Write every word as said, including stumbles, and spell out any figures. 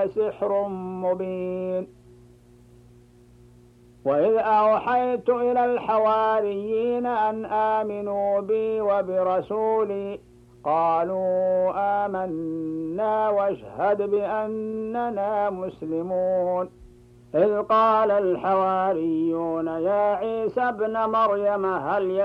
سحر مبين. وإذ أوحيت إلى الحواريين أن آمنوا بي وبرسولي قالوا آمنا واشهد بأننا مسلمون. إذ قال الحواريون يا عيسى ابن مريم هل